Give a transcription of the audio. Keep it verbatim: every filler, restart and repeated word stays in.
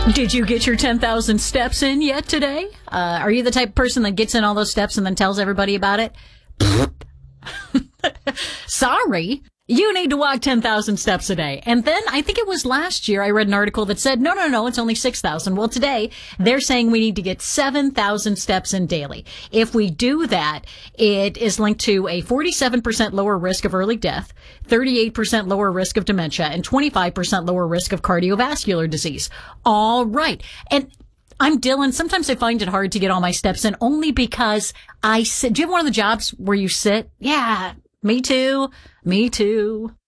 Did you get your ten thousand steps in yet today? Uh, are you the type of person that gets in all those steps and then tells everybody about it? Sorry. You need to walk ten thousand steps a day. And then I think it was last year I read an article that said, no, no, no, it's only six thousand. Well, today they're saying we need to get seven thousand steps in daily. If we do that, it is linked to a forty-seven percent lower risk of early death, thirty-eight percent lower risk of dementia, and twenty-five percent lower risk of cardiovascular disease. All right. And I'm Dylan. Sometimes I find it hard to get all my steps in only because I sit. Do you have one of the jobs where you sit? Yeah, me too. Me too.